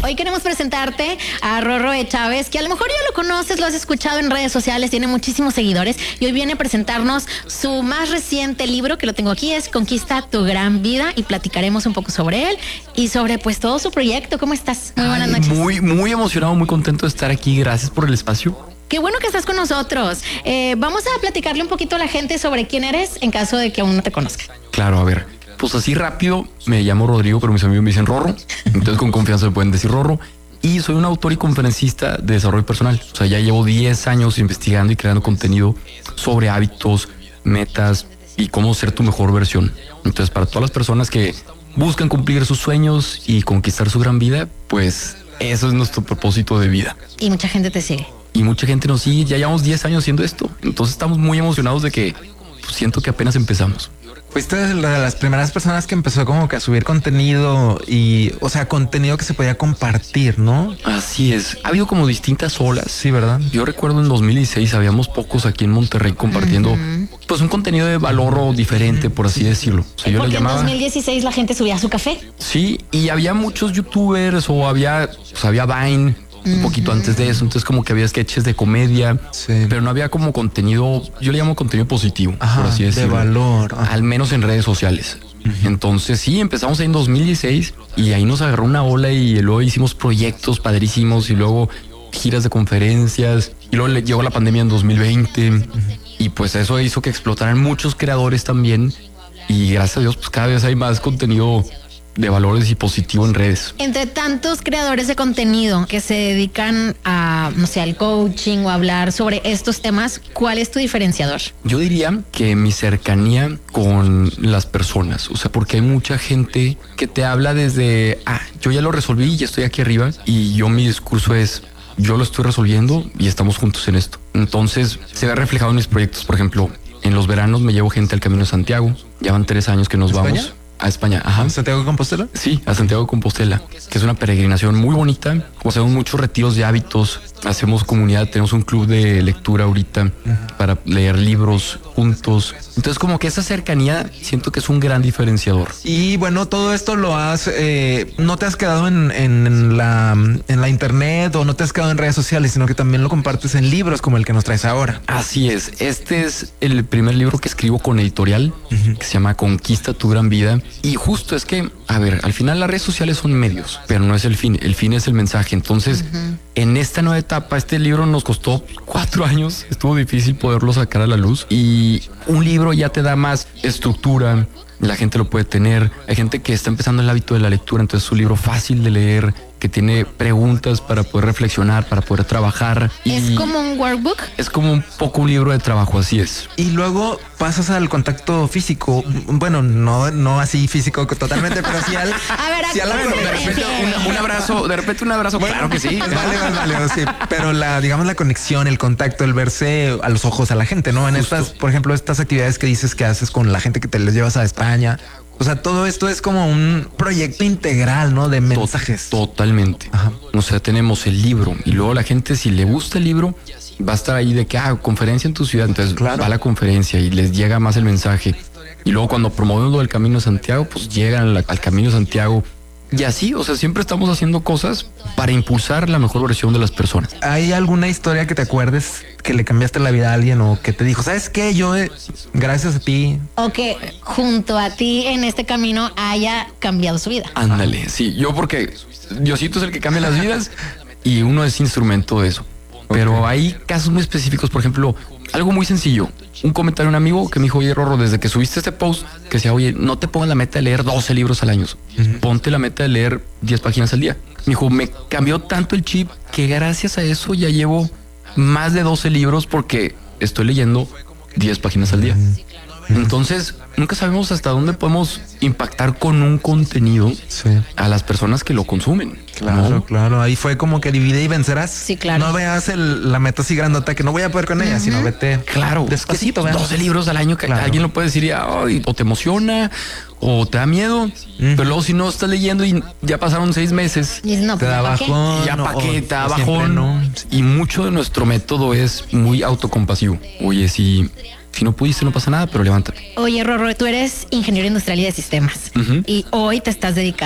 Hoy queremos presentarte a Rorro de Chávez, que a lo mejor ya lo conoces, lo has escuchado en redes sociales, tiene muchísimos seguidores y hoy viene a presentarnos su más reciente libro, que lo tengo aquí, es Conquista tu Gran Vida, y platicaremos un poco sobre él y sobre pues todo su proyecto. ¿Cómo estás? Muy buenas noches. Muy emocionado, muy contento de estar aquí. Gracias por el espacio. Qué bueno que estás con nosotros. Vamos a platicarle un poquito a la gente sobre quién eres en caso de que aún no te conozca. Claro, a ver, pues así rápido, me llamo Rodrigo, pero mis amigos me dicen Rorro, entonces con confianza me pueden decir Rorro. Y soy un autor y conferencista de desarrollo personal. O sea, ya llevo 10 años investigando y creando contenido sobre hábitos, metas y cómo ser tu mejor versión. Entonces, para todas las personas que buscan cumplir sus sueños y conquistar su gran vida, pues eso es nuestro propósito de vida. Y mucha gente te sigue. Y mucha gente nos sigue, ya llevamos 10 años haciendo esto. Entonces estamos muy emocionados de que pues, siento que apenas empezamos. Fuiste de las primeras personas que empezó como que a subir contenido y, o sea, contenido que se podía compartir, ¿no? Así es. Ha habido como distintas olas. Sí, ¿verdad? Yo recuerdo en 2016 habíamos pocos aquí en Monterrey compartiendo pues un contenido de valor o diferente, por así decirlo. O sea, yo Porque le llamaba... en 2016 la gente subía su café. Sí, y había muchos youtubers o había Vine un poquito antes de eso, entonces como que había sketches de comedia, pero no había como contenido, yo le llamo contenido positivo, por así decirlo. De valor. Al menos en redes sociales. Entonces sí, empezamos ahí en 2016 y ahí nos agarró una ola y luego hicimos proyectos padrísimos y luego giras de conferencias y luego llegó la pandemia en 2020 y pues eso hizo que explotaran muchos creadores también y gracias a Dios pues cada vez hay más contenido de valores y positivo en redes. Entre tantos creadores de contenido que se dedican a, no sé, al coaching o a hablar sobre estos temas, ¿cuál es tu diferenciador? Yo diría que mi cercanía con las personas, o sea, porque hay mucha gente que te habla desde, yo ya lo resolví y ya estoy aquí arriba, y yo mi discurso es, yo lo estoy resolviendo y estamos juntos en esto. Entonces se ve reflejado en mis proyectos. Por ejemplo, en los veranos me llevo gente al Camino de Santiago, ya van 3 años que nos vamos. A España, ajá. ¿Santiago de Compostela? Sí, a Santiago de Compostela, que es una peregrinación muy bonita. Hacemos muchos retiros de hábitos, hacemos comunidad, tenemos un club de lectura ahorita para leer libros juntos. Entonces como que esa cercanía siento que es un gran diferenciador. Y bueno, todo esto lo has, no te has quedado en la internet o no te has quedado en redes sociales, sino que también lo compartes en libros como el que nos traes ahora. Así es, este es el primer libro que escribo con editorial, que se llama Conquista tu Gran Vida. Y justo es que, a ver, al final las redes sociales son medios, pero no es el fin es el mensaje. Entonces, en esta nueva etapa, este libro nos costó 4 años, estuvo difícil poderlo sacar a la luz y un libro ya te da más estructura, la gente lo puede tener, hay gente que está empezando el hábito de la lectura, entonces es un libro fácil de leer, que tiene preguntas para poder reflexionar, para poder trabajar. ¿Es como un workbook? Es como un poco un libro de trabajo, así es. Y luego pasas al contacto físico. Bueno, no así físico totalmente, pero sí al... A ver, sí de repente un abrazo, bueno, claro que sí. Vale, sí. Pero digamos la conexión, el contacto, el verse a los ojos a la gente, ¿no? En estas, por ejemplo, estas actividades que dices que haces con la gente que te les llevas a España. O sea, todo esto es como un proyecto integral, ¿no? De mensajes. Totalmente. Ajá. O sea, tenemos el libro y luego la gente, si le gusta el libro, va a estar ahí de que, conferencia en tu ciudad. Entonces va a la conferencia y les llega más el mensaje. Y luego cuando promovemos lo del Camino de Santiago, pues llegan al Camino de Santiago. Y así, o sea, siempre estamos haciendo cosas para impulsar la mejor versión de las personas. ¿Hay alguna historia que te acuerdes que le cambiaste la vida a alguien o que te dijo, ¿sabes qué? Yo, gracias a ti. O que junto a ti en este camino haya cambiado su vida. Ándale, sí. Yo porque Diosito es el que cambia las vidas y uno es instrumento de eso. Pero hay casos muy específicos, por ejemplo, algo muy sencillo. Un comentario de un amigo que me dijo, oye, Rorro, desde que subiste este post, que decía, oye, no te pongas la meta de leer 12 libros al año. Ponte la meta de leer 10 páginas al día. Me dijo, me cambió tanto el chip que gracias a eso ya llevo más de 12 libros porque estoy leyendo 10 páginas al día. Entonces, nunca sabemos hasta dónde podemos impactar con un contenido a las personas que lo consumen. Claro. Ahí fue como que divide y vencerás. Sí, claro. No veas la meta así grandota que no voy a poder con ella, sino vete. Claro, despacito. Es que 12 libros al año que alguien lo puede decir o te emociona o te da miedo. Pero luego si no estás leyendo y ya pasaron 6 meses, y no, te da bajón. Ya pa' qué, te da bajón. No. Y mucho de nuestro método es muy autocompasivo. Oye, si no pudiste, no pasa nada, pero levántate. Oye, Rorro, tú eres ingeniero industrial y de sistemas y hoy te estás dedicando